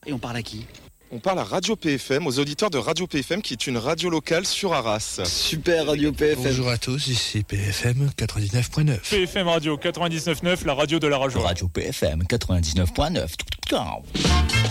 Et on parle à qui? On parle à Radio PFM, aux auditeurs de Radio PFM, qui est une radio locale sur Arras. Super Radio PFM. Bonjour à tous, ici PFM 99.9. PFM Radio 99.9, la radio de la région. Radio PFM 99.9.